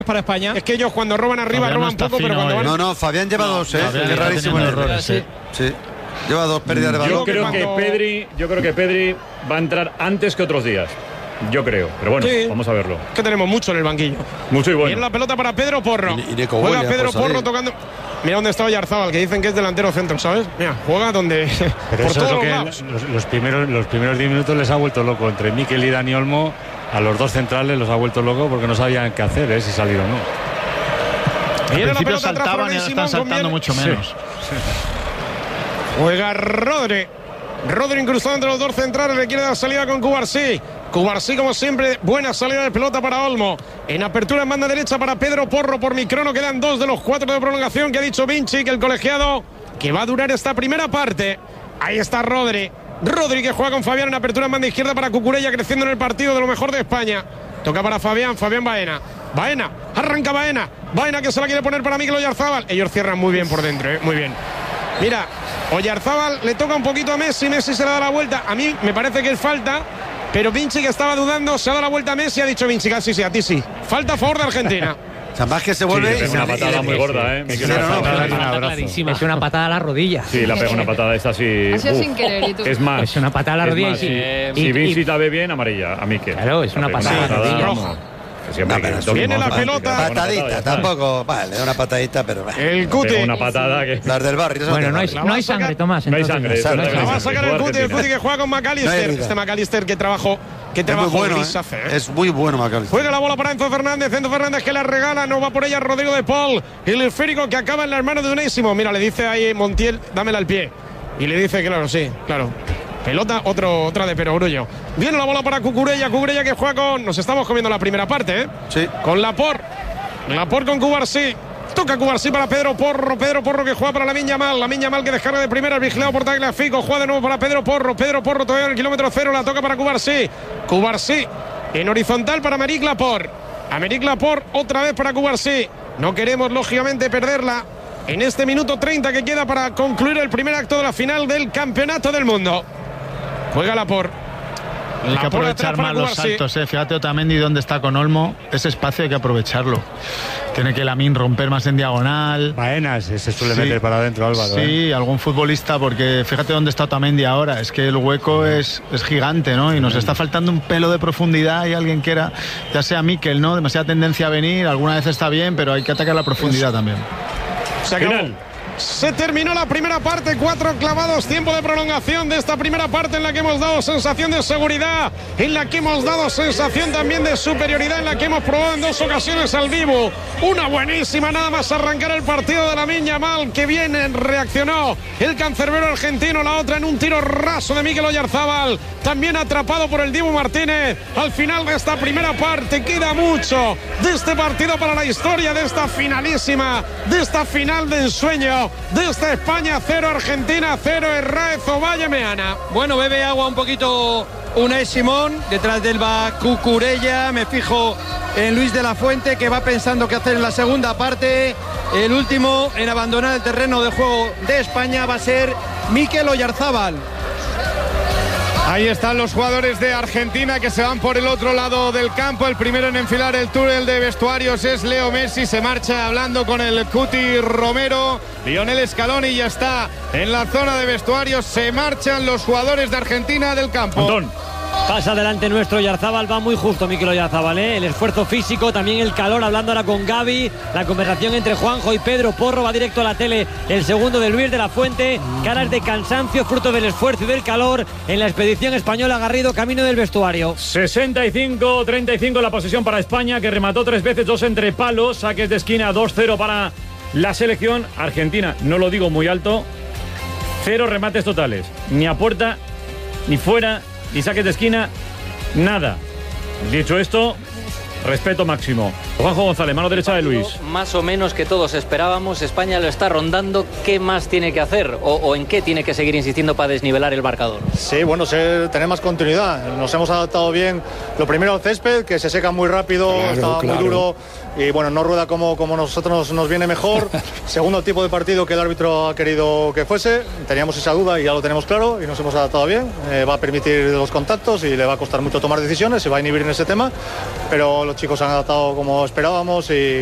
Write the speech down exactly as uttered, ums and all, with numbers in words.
para España. Es que ellos cuando roban arriba Fabián roban no poco, pero cuando van... No, no, Fabián lleva no, dos, ¿eh? Fabián Qué rarísimo el error. Sí. Sí. Lleva dos pérdidas de balón. Yo creo cuando... que Pedri, yo creo que Pedri va a entrar antes que otros días. Yo creo, pero bueno, sí, vamos a verlo. Es que tenemos mucho en el banquillo. Mucho y bueno. Viene la pelota para Pedro Porro. Y, y Nico juega Williams, Pedro por Porro salir. tocando. Mira dónde está Oyarzábal, que dicen que es delantero centro, ¿sabes? Mira, juega donde. Pero por eso es todos lo los que lados. los, los primeros los primeros diez minutos les ha vuelto loco. Entre Mikel y Dani Olmo, a los dos centrales los ha vuelto loco porque no sabían qué hacer, ¿eh? Si salir o no. Al Viene la principio pelota atrás saltaban para y ahora Simón, están saltando conviene. mucho menos. Sí. Juega Rodri. Rodri incrustado entre los dos centrales, le quiere dar salida con Cubarsí. Cubarsí, como siempre, buena salida de pelota para Olmo. En apertura en banda derecha para Pedro Porro por Microno. Quedan dos de los cuatro de prolongación que ha dicho Vinci, que el colegiado, que va a durar esta primera parte. Ahí está Rodri. Rodri que juega con Fabián en apertura en banda izquierda para Cucurella, creciendo en el partido de lo mejor de España. Toca para Fabián, Fabián Baena. Baena, arranca Baena. Baena que se la quiere poner para Mikel Oyarzábal. Ellos cierran muy bien por dentro, ¿eh? Muy bien. Mira, Oyarzábal le toca un poquito a Messi, Messi se le da la vuelta. A mí me parece que es falta, pero Vinci, que estaba dudando, se ha dado la vuelta a Messi, ha dicho Vinci, casi sí, a ti sí. Falta a favor de Argentina. O sea, más que se vuelve... Sí, le pega una patada muy gorda, ¿eh? Sí, no, no, Es una patada a la rodilla. Sí, le pega una patada esta así. Ha sido uf. sin querer, ¿y tú? Es más. Es una patada a la es rodilla más, y sí. Si, Y- si y- Vinci la ve bien, amarilla. A Mikel. Claro, es una Le pega patada a la rodilla. vamos, que siempre No, hay pero que- viene la vamos a- pelota. una patada, Patadita, ya está. tampoco... Vale, le da una patadita, pero... El Le Cuti. pega una patada que. Las del barrio. esas Bueno, del no hay, barrio. no hay sangre, Tomás. No hay entonces. sangre. es La verdad que La no va hay a sangre. sacar el Juega Cuti, el Argentina. Cuti que juega con No hay McAllister. herida. Este McAllister que trabajo, que Es muy trabajo bueno, gris ¿eh? hace, ¿eh? Es muy bueno, Macalester. Juega la bola para Enzo Fernández. Enzo Fernández que la regala. No va por ella Rodrigo de Paul. El esférico que acaba en las manos de Unésimo. Mira, le dice ahí Montiel, dámela al pie. Y le dice, claro, sí, claro. Pelota, otro, otra de Perogrullo. Viene la bola para Cucurella. Cucurella que juega con... Nos estamos comiendo la primera parte, ¿eh? Sí. Con Laporte. Laporte con Cubarsí. Toca Cubarsí para Pedro Porro. Pedro Porro que juega para Lamine Yamal. Lamine Yamal que descarga de primera. Vigilado por Tagliafico. Juega de nuevo para Pedro Porro. Pedro Porro todavía en el kilómetro cero. La toca para Cubarsí. Cubarsí en horizontal para Aymeric Laporte. Aymeric Laporte otra vez para Cubarsí. No queremos, lógicamente, perderla en este minuto treinta que queda para concluir el primer acto de la final del Campeonato del Mundo. Juega Laporte. Hay que aprovechar más los Cubarsí. saltos, eh. Fíjate Otamendi dónde está con Olmo. Ese espacio hay que aprovecharlo. Tiene que Lamine romper más en diagonal. Baenas se suele Sí. meter para adentro, Álvaro. Sí, ¿eh? algún futbolista, porque fíjate dónde está Otamendi ahora. Es que el hueco es, es gigante, ¿no? Y nos está faltando un pelo de profundidad. Y alguien que era, ya sea Mikel, ¿no? Demasiada tendencia a venir. Alguna vez está bien, pero hay que atacar la profundidad también. Se acabó. Final. Se terminó la primera parte, cuatro clavados, tiempo de prolongación de esta primera parte en la que hemos dado sensación de seguridad, en la que hemos dado sensación también de superioridad, en la que hemos probado en dos ocasiones al vivo. Una buenísima, nada más arrancar el partido de Lamine Yamal, que bien reaccionó el cancerbero argentino, la otra en un tiro raso de Mikel Oyarzábal, también atrapado por el Dibu Martínez. Al final de esta primera parte queda mucho de este partido para la historia, de esta finalísima, de esta final de ensueño, de esta España cero, Argentina cero, Herráez Ovalle Meana. Bueno, bebe agua un poquito Unai Simón, detrás del va Cucurella, me fijo en Luis de la Fuente, que va pensando qué hacer en la segunda parte. El último en abandonar el terreno de juego de España va a ser Mikel Oyarzábal. Ahí están los jugadores de Argentina que se van por el otro lado del campo. El primero en enfilar el túnel de vestuarios es Leo Messi. Se marcha hablando con el Cuti Romero. Lionel Scaloni ya está en la zona de vestuarios. Se marchan los jugadores de Argentina del campo. Antón. Pasa adelante nuestro Oyarzábal, va muy justo Mikel Oyarzábal, ¿eh? El esfuerzo físico, también el calor, hablando ahora con Gaby, la conversación entre Juanjo y Pedro Porro, va directo a la tele el segundo de Luis de la Fuente, caras de cansancio, fruto del esfuerzo y del calor en la expedición española. Garrido, camino del vestuario. sesenta y cinco treinta y cinco la posesión para España, que remató tres veces, dos entre palos, saques de esquina, dos cero para la selección argentina. No lo digo muy alto, cero remates totales, ni a puerta, ni fuera, ni saques de esquina, nada. Dicho esto, respeto máximo. Juanjo González, mano derecha de Luis. Más o menos que todos esperábamos. España lo está rondando. ¿Qué más tiene que hacer? ¿O, o en qué tiene que seguir insistiendo para desnivelar el marcador? Sí, bueno, se, tener más continuidad. Nos hemos adaptado bien. Lo primero al césped, que se seca muy rápido, Claro, estaba claro. muy duro. Y bueno, no rueda como, como nosotros nos, nos viene mejor. Segundo tipo de partido que el árbitro ha querido que fuese. Teníamos esa duda y ya lo tenemos claro y nos hemos adaptado bien. Eh, va a permitir los contactos y le va a costar mucho tomar decisiones, se va a inhibir en ese tema. Pero los chicos se han adaptado como esperábamos y